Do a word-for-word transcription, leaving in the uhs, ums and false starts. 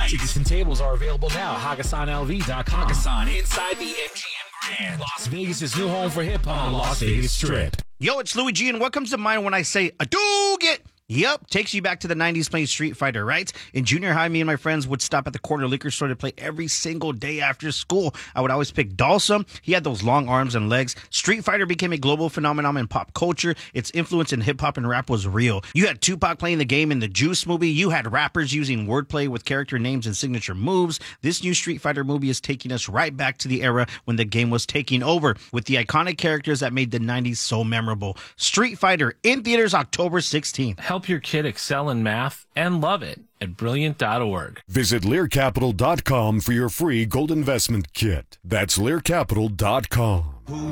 night. Tickets and tables are available now at Hakkasan L V dot com. Hakkasan inside the M G M Grand. Las Vegas' new home for hip-hop on the Las Vegas Strip. Yo, it's Louis G, and what comes to mind when I say a Doogie? Yep, takes you back to the nineties playing Street Fighter, right? In junior high, me and my friends would stop at the corner liquor store to play every single day after school. I would always pick Dalsum. He had those long arms and legs. Street Fighter became a global phenomenon in pop culture. Its influence in hip-hop and rap was real. You had Tupac playing the game in the Juice movie. You had rappers using wordplay with character names and signature moves. This new Street Fighter movie is taking us right back to the era when the game was taking over with the iconic characters that made the nineties so memorable. Street Fighter in theaters October sixteenth. Help your kid excel in math and love it at brilliant dot org. Visit Lear Capital dot com for your free gold investment kit. That's Lear Capital dot com.